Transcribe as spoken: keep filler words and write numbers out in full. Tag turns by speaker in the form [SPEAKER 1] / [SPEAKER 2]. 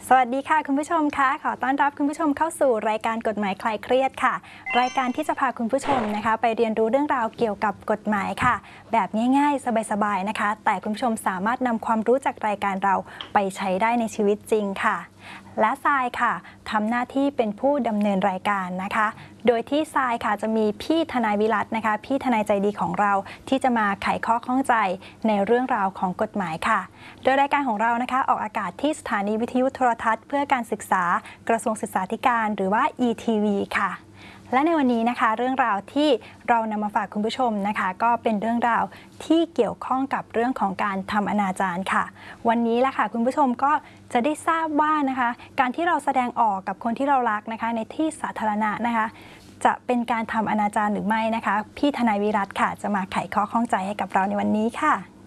[SPEAKER 1] สวัสดีค่ะคุณผู้ชมคะขอต้อนรับคุณผู้ชมเข้าสู่รายการกฎหมายคลายเครียดค่ะรายการที่จะพาคุณผู้ชมนะคะไปเรียนรู้เรื่องราวเกี่ยวกับกฎหมายค่ะแบบง่ายๆสบายๆนะคะแต่คุณผู้ชมสามารถนำความรู้จากรายการเราไปใช้ได้ในชีวิตจริงค่ะและทรายค่ะทำหน้าที่เป็นผู้ดำเนินรายการนะคะโดยที่ทรายค่ะจะมีพี่ทนายวิรัตนะคะพี่ทนายใจดีของเราที่จะมาไขข้อข้องใจในเรื่องราวของกฎหมายค่ะโดยรายการของเรานะคะออกอากาศที่สถานีวิทยุโทรทัศน์เพื่อการศึกษากระทรวงศึกษาธิการหรือว่า อี ที วี ค่ะและในวันนี้นะคะเรื่องราวที่เรานำมาฝากคุณผู้ชมนะคะก็เป็นเรื่องราวที่เกี่ยวข้องกับเรื่องของการทำอนาจารค่ะวันนี้ล่ะค่ะคุณผู้ชมก็จะได้ทราบว่านะคะการที่เราแสดงออกกับคนที่เรารักนะคะในที่สาธารณะนะคะจะเป็นการทำอนาจารหรือไม่นะคะพี่ทนายวิรัตค่ะจะมาไขข้อข้องใจให้กับเราในวันนี้ค่ะ